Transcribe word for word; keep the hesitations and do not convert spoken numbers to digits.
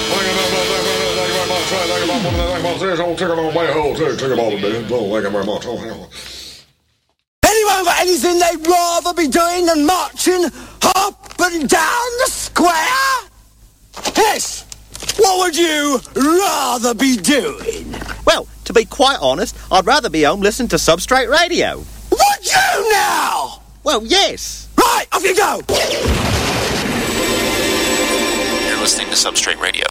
Anyone got anything they'd rather be doing than marching up and down the square? Yes! What would you rather be doing? Well, to be quite honest, I'd rather be home listening to Substrate Radio. Would you now? Well, yes. Right, off you go! You're listening to Substrate Radio.